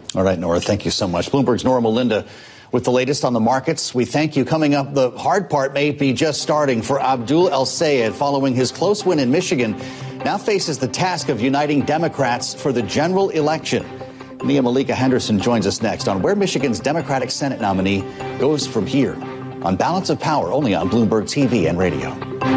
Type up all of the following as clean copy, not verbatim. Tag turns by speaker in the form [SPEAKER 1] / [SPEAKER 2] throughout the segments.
[SPEAKER 1] All right, Nora, thank you so much. Bloomberg's Nora Melinda with the latest on the markets. We thank you. Coming up, the hard part may be just starting for Abdul El-Sayed following his close win in Michigan. Now faces the task of uniting Democrats for the general election. Nia Malika Henderson joins us next on where Michigan's Democratic Senate nominee goes from here on Balance of Power, only on Bloomberg TV and radio.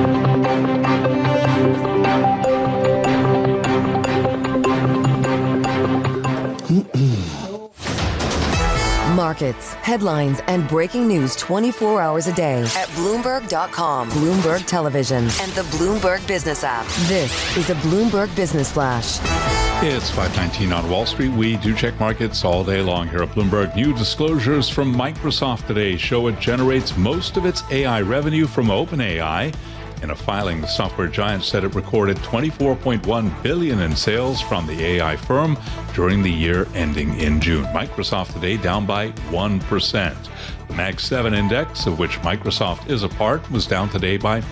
[SPEAKER 2] Markets, headlines, and breaking news 24 hours a day at Bloomberg.com, Bloomberg Television, and the Bloomberg Business app. This is a Bloomberg Business Flash.
[SPEAKER 3] It's 5:19 on Wall Street. We do check markets all day long here at Bloomberg. New disclosures from Microsoft today show it generates most of its AI revenue from OpenAI. In a filing, the software giant said it recorded $24.1 billion in sales from the AI firm during the year ending in June. Microsoft today down by 1%. The Mag 7 index, of which Microsoft is a part, was down today by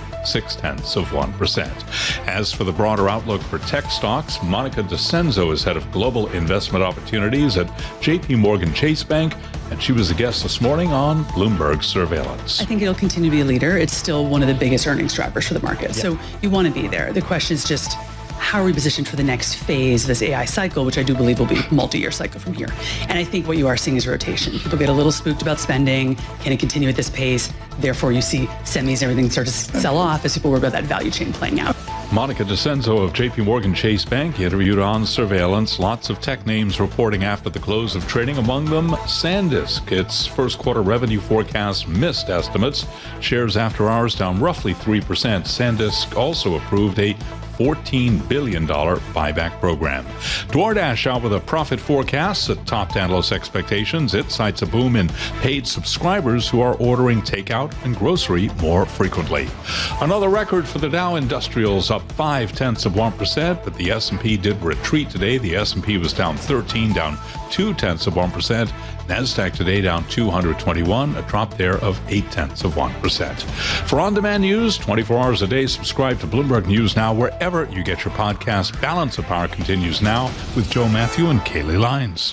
[SPEAKER 3] 0.6%. As for the broader outlook for tech stocks, Monica DeCenzo is head of global investment opportunities at JP Morgan Chase Bank, and she was a guest this morning on Bloomberg Surveillance.
[SPEAKER 4] I think it'll continue to be a leader. It's still one of the biggest earnings drivers for the market. Yeah. So you want to be there. The question is just, how are we positioned for the next phase of this AI cycle, which I do believe will be a multi-year cycle from here. And I think what you are seeing is rotation. People get a little spooked about spending. Can it continue at this pace? Therefore, you see semis and everything start to sell off as people worry about that value chain playing out.
[SPEAKER 3] Monica DeCenzo of JP Morgan Chase Bank interviewed on Surveillance. Lots of tech names reporting after the close of trading, among them SanDisk. Its first quarter revenue forecast missed estimates. Shares after hours down roughly 3%. SanDisk also approved a $14 billion buyback program. DoorDash out with a profit forecast that topped analyst expectations. It cites a boom in paid subscribers who are ordering takeout and grocery more frequently. Another record for the Dow Industrials, up 0.5%, but the S&P did retreat today. The S&P was down 13, down 0.2%. NASDAQ today down 221, a drop there of 0.8%. For on-demand news, 24 hours a day, subscribe to Bloomberg News Now wherever you get your podcast. Balance of Power continues now with Joe Matthew and Kaylee Lyons.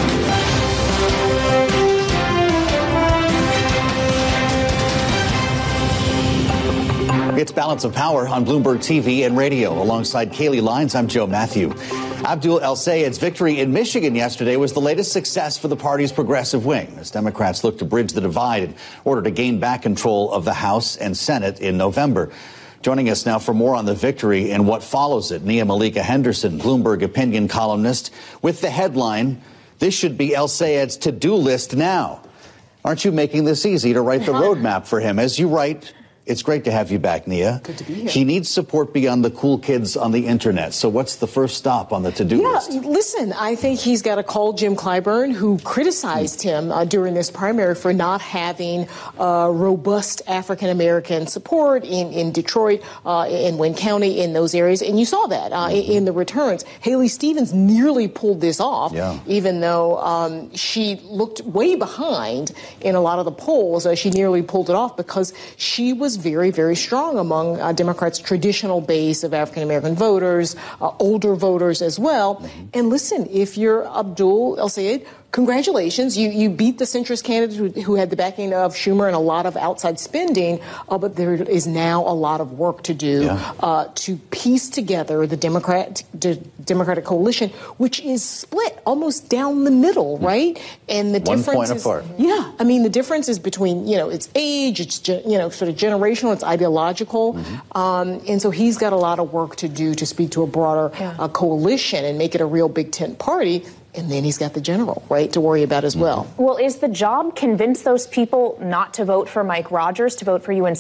[SPEAKER 1] It's Balance of Power on Bloomberg TV and radio. Alongside Kaylee Lyons, I'm Joe Matthew. Abdul El-Sayed's victory in Michigan yesterday was the latest success for the party's progressive wing, as Democrats look to bridge the divide in order to gain back control of the House and Senate in November. Joining us now for more on the victory and what follows it, Nia Malika Henderson, Bloomberg opinion columnist, with the headline, "This should be El-Sayed's to-do list now." Aren't you making this easy to write the roadmap for him? As you write, it's great to have you back, Nia.
[SPEAKER 5] Good to be here.
[SPEAKER 1] He needs support beyond the cool kids on the internet. So what's the first stop on the to-do list?
[SPEAKER 5] Listen, I think he's got to call Jim Clyburn, who criticized him during this primary for not having robust African-American support in Detroit, in Wayne County, in those areas. And you saw that in the returns. Haley Stevens nearly pulled this off, even though she looked way behind in a lot of the polls. She nearly pulled it off because she was very, very strong among Democrats' traditional base of African-American voters, older voters as well. And listen, if you're Abdul El-Sayed, congratulations. You beat the centrist candidate who had the backing of Schumer and a lot of outside spending, but there is now a lot of work to do to piece together the Democratic coalition, which is split almost down the middle, right? And the difference is, apart. I mean, the difference is between, it's age, it's, sort of generational, it's ideological. And so he's got a lot of work to do to speak to a broader coalition and make it a real big tent party. And then he's got the general, right, to worry about as well.
[SPEAKER 6] Well, is the job convince those people not to vote for Mike Rogers, to vote for UNC